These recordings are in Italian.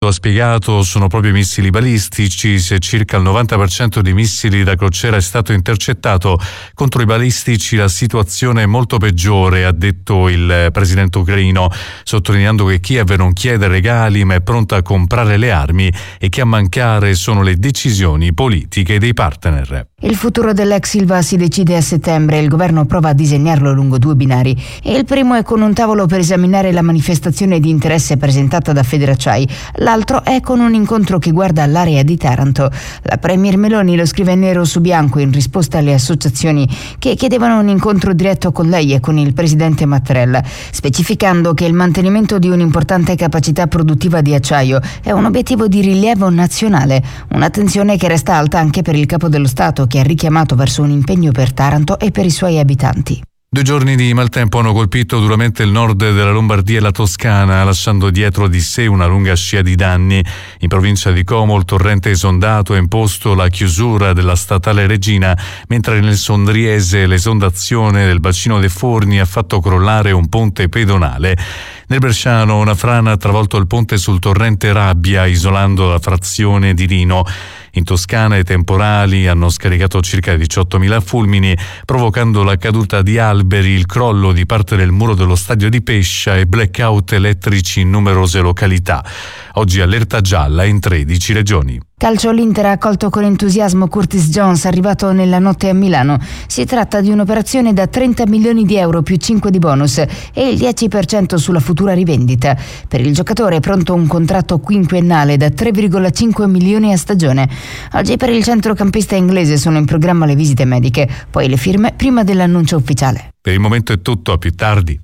ha spiegato sono proprio i missili balistici. Se circa il 90% dei missili da crociera è stato intercettato, contro i balistici la situazione è molto peggiore, ha detto il presidente ucraino, sottolineando che Kiev non chiede regali ma è pronta a comprare le armi e che a mancare sono le decisioni politiche dei partner. Il futuro dell'ex Ilva si decide a settembre. Il governo prova a disegnarlo lungo 2 binari e il primo è con un tavolo per esaminare la manifestazione di interesse presentata da Federacciai. L'altro è con un incontro che guarda all'area di Taranto. La premier Meloni lo scrive nero su bianco in risposta alle associazioni che chiedevano un incontro diretto con lei e con il presidente Mattarella, specificando che il mantenimento di un'importante capacità produttiva di acciaio è un obiettivo di rilievo nazionale, un'attenzione che resta alta anche per il capo dello Stato, che ha richiamato verso un impegno per Taranto e per i suoi abitanti. 2 giorni di maltempo hanno colpito duramente il nord della Lombardia e la Toscana, lasciando dietro di sé una lunga scia di danni. In provincia di Como il torrente esondato ha imposto la chiusura della statale Regina, mentre nel Sondriese l'esondazione del bacino dei Forni ha fatto crollare un ponte pedonale. Nel Bresciano una frana ha travolto il ponte sul torrente Rabbia, isolando la frazione di Rino. In Toscana i temporali hanno scaricato circa 18.000 fulmini, provocando la caduta di alberi, il crollo di parte del muro dello stadio di Pescia e blackout elettrici in numerose località. Oggi allerta gialla in 13 regioni. Calcio, l'Inter ha accolto con entusiasmo Curtis Jones, arrivato nella notte a Milano. Si tratta di un'operazione da 30 milioni di euro più 5 di bonus e il 10% sulla futura rivendita. Per il giocatore è pronto un contratto quinquennale da 3,5 milioni a stagione. Oggi per il centrocampista inglese sono in programma le visite mediche, poi le firme prima dell'annuncio ufficiale. Per il momento è tutto, a più tardi.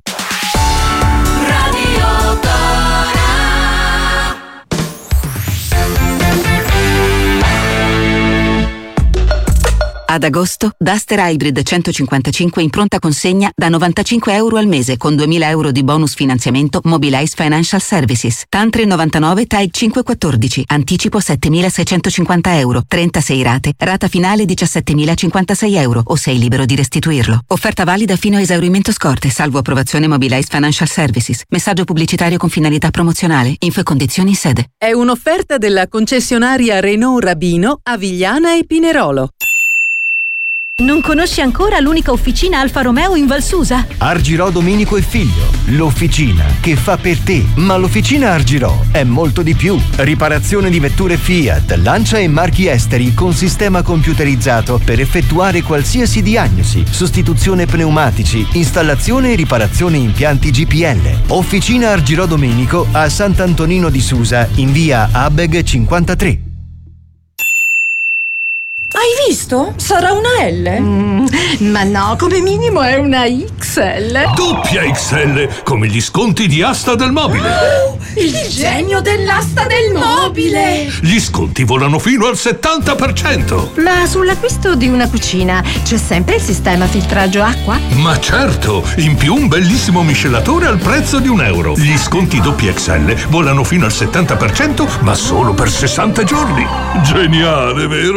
Ad agosto, Duster Hybrid 155 in pronta consegna da 95 euro al mese con 2.000 euro di bonus finanziamento Mobilize Financial Services. TAN 399 TAG 514, anticipo 7.650 euro, 36 rate, rata finale 17.056 euro o sei libero di restituirlo. Offerta valida fino a esaurimento scorte, salvo approvazione Mobilize Financial Services. Messaggio pubblicitario con finalità promozionale. Info e condizioni in sede. È un'offerta della concessionaria Renault Rabino, Avigliana e Pinerolo. Non conosci ancora l'unica officina Alfa Romeo in Valsusa? Argirò Domenico e Figlio, l'officina che fa per te. Ma l'officina Argirò è molto di più. Riparazione di vetture Fiat, Lancia e marchi esteri con sistema computerizzato per effettuare qualsiasi diagnosi, sostituzione pneumatici, installazione e riparazione impianti GPL. Officina Argirò Domenico a Sant'Antonino di Susa in via Abeg 53. Hai visto? Sarà una L? Ma no, come minimo è una XL. Doppia XL, come gli sconti di Asta del Mobile. Il genio dell'asta del mobile! Gli sconti volano fino al 70%. Ma sull'acquisto di una cucina c'è sempre il sistema filtraggio acqua? Ma certo, in più un bellissimo miscelatore al prezzo di €1. Gli sconti doppia XL volano fino al 70%, ma solo per 60 giorni. Geniale, vero?